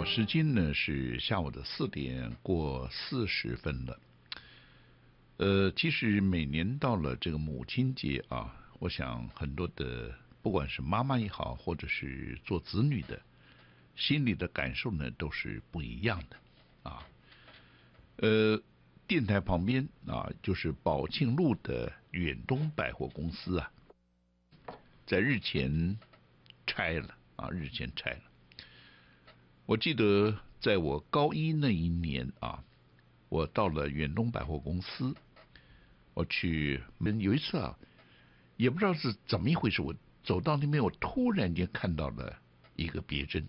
时间呢是下午的4:40了。其实每年到了这个母亲节啊，我想很多的不管是妈妈也好，或者是做子女的，心里的感受呢都是不一样的啊。电台旁边啊，就是宝庆路的远东百货公司啊，在日前拆了。我记得在我高一那一年啊，我到了远东百货公司，我去有一次啊，也不知道是怎么一回事，我走到那边，我突然间看到了一个别针。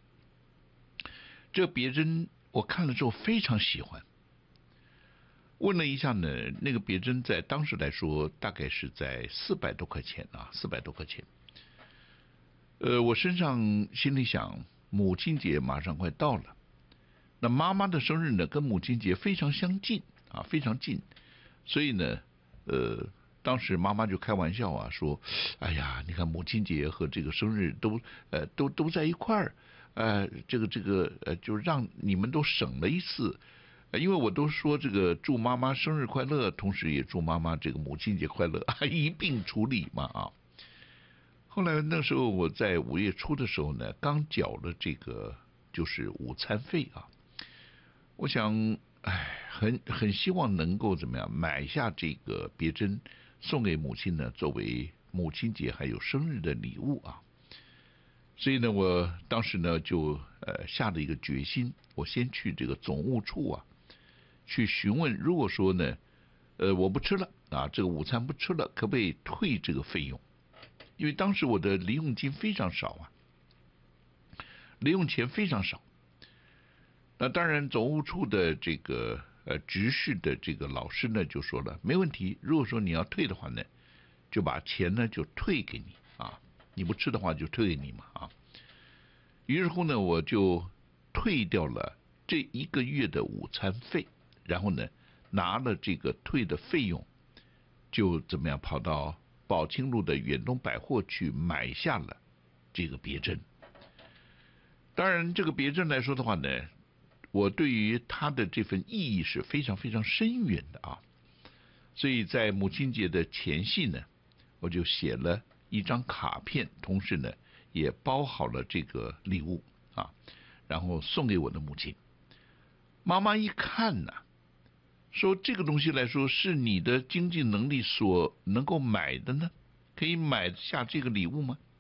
这个别针我看了之后非常喜欢，问了一下呢，那个别针在当时来说大概是在400多块钱啊，400多块钱。我身上心里想，母亲节马上快到了，那妈妈的生日呢跟母亲节非常相近啊，非常近，所以呢，当时妈妈就开玩笑啊，说，哎呀，你看母亲节和这个生日都在一块儿，就让你们都省了一次，因为我都说这个祝妈妈生日快乐，同时也祝妈妈这个母亲节快乐，一并处理嘛啊。后来那时候我在5月初的时候呢，刚缴了这个就是午餐费啊，我想，很希望能够怎么样买下这个别针送给母亲呢，作为母亲节还有生日的礼物啊。所以呢，我当时呢就下了一个决心，我先去这个总务处啊，去询问，如果说呢，我不吃了啊，这个午餐不吃了，可不可以退这个费用？因为当时我的零用金非常少啊，零用钱非常少。那当然，总务处的这个执事的这个老师呢就说了，没问题，如果说你要退的话呢，就把钱呢就退给你啊，你不吃的话就退给你嘛啊。于是乎呢，我就退掉了这1个月的午餐费，然后呢拿了这个退的费用，就怎么样跑到宝庆路的远东百货去买下了这个别针。当然，这个别针来说的话呢，我对于它的这份意义是非常非常深远的啊。所以在母亲节的前夕呢，我就写了一张卡片，同时呢也包好了这个礼物啊，然后送给我的母亲。妈妈一看呢，说这个东西来说是你的经济能力所能够买的呢，可以买下这个礼物吗？